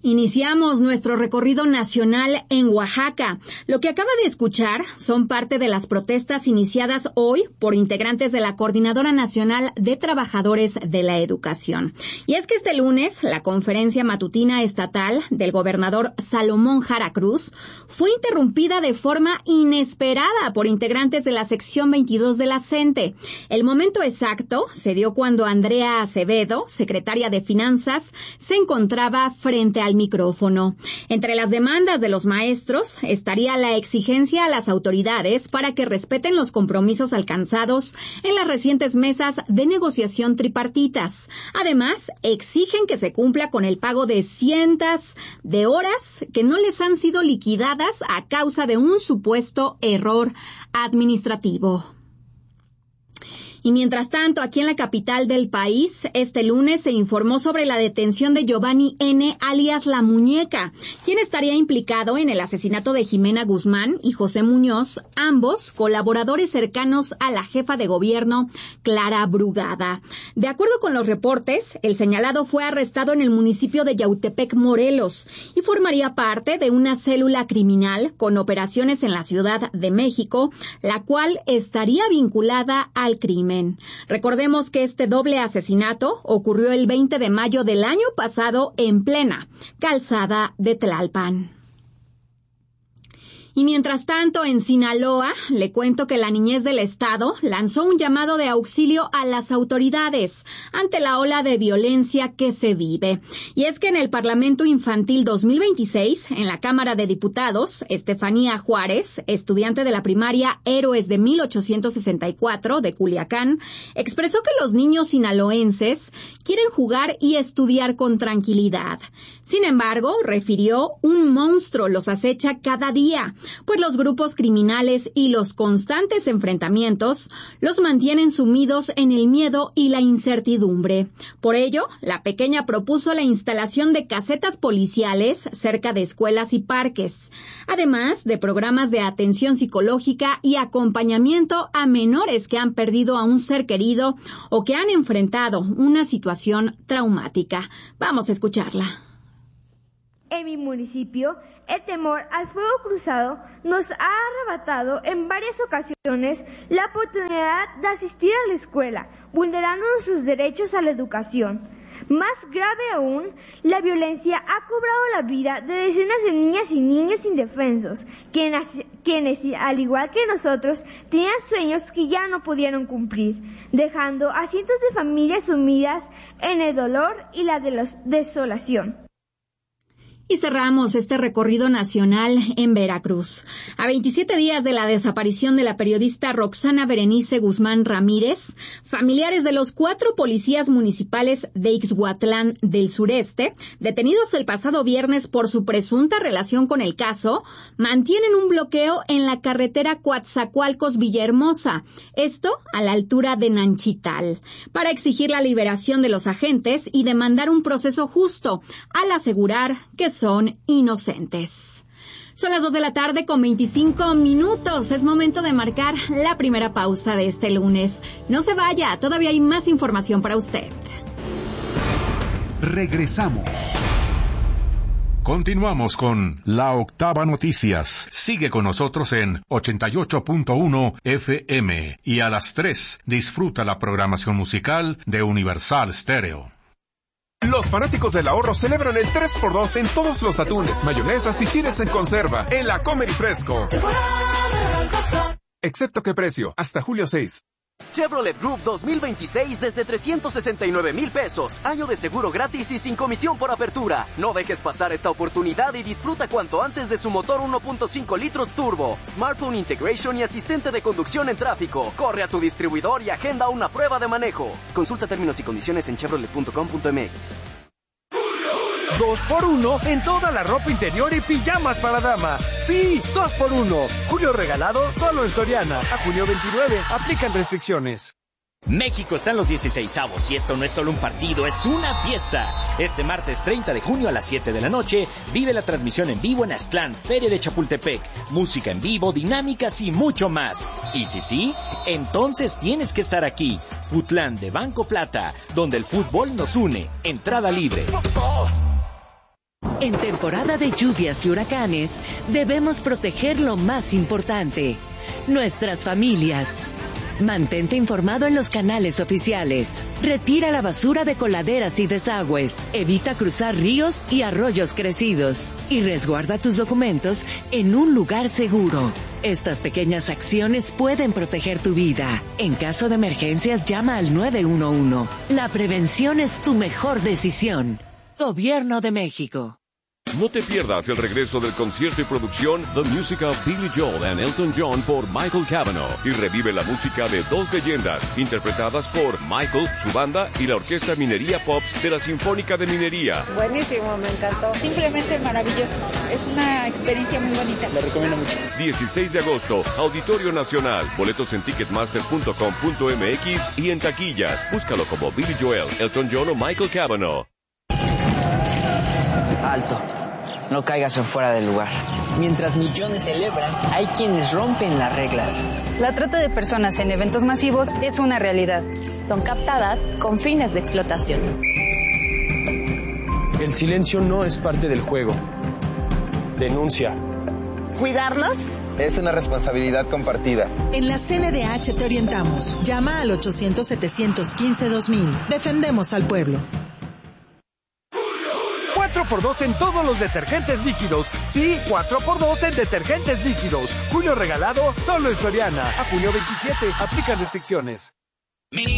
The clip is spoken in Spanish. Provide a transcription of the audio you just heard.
Iniciamos nuestro recorrido nacional en Oaxaca. Lo que acaba de escuchar son parte de las protestas iniciadas hoy por integrantes de la Coordinadora Nacional de Trabajadores de la Educación. Y es que este lunes, la conferencia matutina estatal del gobernador Salomón Jara Cruz fue interrumpida de forma inesperada por integrantes de la sección 22 de la CENTE. El momento exacto se dio cuando Andrea Acevedo, secretaria de Finanzas, se encontraba frente al micrófono. Entre las demandas de los maestros estaría la exigencia a las autoridades para que respeten los compromisos alcanzados en las recientes mesas de negociación tripartitas. Además, exigen que se cumpla con el pago de cientos de horas que no les han sido liquidadas a causa de un supuesto error administrativo. Y mientras tanto, aquí en la capital del país, este lunes se informó sobre la detención de Giovanni N., alias La Muñeca, quien estaría implicado en el asesinato de Jimena Guzmán y José Muñoz, ambos colaboradores cercanos a la jefa de gobierno, Clara Brugada. De acuerdo con los reportes, el señalado fue arrestado en el municipio de Yautepec, Morelos, y formaría parte de una célula criminal con operaciones en la Ciudad de México, la cual estaría vinculada al crimen. Recordemos que este doble asesinato ocurrió el 20 de mayo del año pasado en plena calzada de Tlalpan. Y mientras tanto, en Sinaloa, le cuento que la niñez del estado lanzó un llamado de auxilio a las autoridades ante la ola de violencia que se vive. Y es que en el Parlamento Infantil 2026, en la Cámara de Diputados, Estefanía Juárez, estudiante de la primaria Héroes de 1864 de Culiacán, expresó que los niños sinaloenses quieren jugar y estudiar con tranquilidad. Sin embargo, refirió, un monstruo los acecha cada día, pues los grupos criminales y los constantes enfrentamientos los mantienen sumidos en el miedo y la incertidumbre. Por ello, la pequeña propuso la instalación de casetas policiales cerca de escuelas y parques, además de programas de atención psicológica y acompañamiento a menores que han perdido a un ser querido o que han enfrentado una situación traumática. Vamos a escucharla. En mi municipio, el temor al fuego cruzado nos ha arrebatado en varias ocasiones la oportunidad de asistir a la escuela, vulnerando nuestros derechos a la educación. Más grave aún, la violencia ha cobrado la vida de decenas de niñas y niños indefensos, quienes, al igual que nosotros, tenían sueños que ya no pudieron cumplir, dejando a cientos de familias sumidas en el dolor y la desolación. Y cerramos este recorrido nacional en Veracruz. A 27 días de la desaparición de la periodista Roxana Berenice Guzmán Ramírez, familiares de los 4 policías municipales de Ixhuatlán del Sureste, detenidos el pasado viernes por su presunta relación con el caso, mantienen un bloqueo en la carretera Coatzacoalcos-Villahermosa, esto a la altura de Nanchital, para exigir la liberación de los agentes y demandar un proceso justo, al asegurar que son inocentes. Son las 2 de la tarde con 25 minutos. Es momento de marcar la primera pausa de este lunes. No se vaya, todavía hay más información para usted. Regresamos. Continuamos con La Octava Noticias. Sigue con nosotros en 88.1 FM y a las 3 disfruta la programación musical de Universal Stereo. Los fanáticos del ahorro celebran el 3x2 en todos los atunes, mayonesas y chiles en conserva en la Comer y Fresco. Excepto qué precio, hasta julio 6. Chevrolet Group 2026 desde 369,000 pesos. Año de seguro gratis y sin comisión por apertura. No dejes pasar esta oportunidad y disfruta cuanto antes de su motor 1.5 litros turbo, smartphone integration y asistente de conducción en tráfico. Corre a tu distribuidor y agenda una prueba de manejo. Consulta términos y condiciones en chevrolet.com.mx. 2x1 en toda la ropa interior y pijamas para dama. Sí, 2x1. Julio regalado solo en Soriana. A junio 29. Aplican restricciones. México está en los 16avos y esto no es solo un partido, es una fiesta. Este martes 30 de junio a las 7 de la noche, vive la transmisión en vivo en Aztlán, Feria de Chapultepec. Música en vivo, dinámicas y mucho más. Y si sí, entonces tienes que estar aquí. Futlán de Banco Plata, donde el fútbol nos une. Entrada libre. En temporada de lluvias y huracanes, debemos proteger lo más importante, nuestras familias. Mantente informado en los canales oficiales. Retira la basura de coladeras y desagües. Evita cruzar ríos y arroyos crecidos. Y resguarda tus documentos en un lugar seguro. Estas pequeñas acciones pueden proteger tu vida. En caso de emergencias, llama al 911. La prevención es tu mejor decisión. Gobierno de México. No te pierdas el regreso del concierto y producción The Music of Billy Joel and Elton John por Michael Cavanaugh y revive la música de dos leyendas interpretadas por Michael, su banda y la Orquesta Minería Pops de la Sinfónica de Minería. Buenísimo, me encantó. Simplemente maravilloso. Es una experiencia muy bonita. La recomiendo mucho. 16 de agosto, Auditorio Nacional. Boletos en ticketmaster.com.mx y en taquillas. Búscalo como Billy Joel, Elton John o Michael Cavanaugh. Alto. No caigas en fuera del lugar. Mientras millones celebran, hay quienes rompen las reglas. La trata de personas en eventos masivos es una realidad. Son captadas con fines de explotación. El silencio no es parte del juego. Denuncia. ¿Cuidarlos? Es una responsabilidad compartida. En la CNDH te orientamos. Llama al 800-715-2000. Defendemos al pueblo. 4x2 en todos los detergentes líquidos. Sí, 4x2 en detergentes líquidos. Julio regalado solo en Soriana. A junio 27. Aplican restricciones.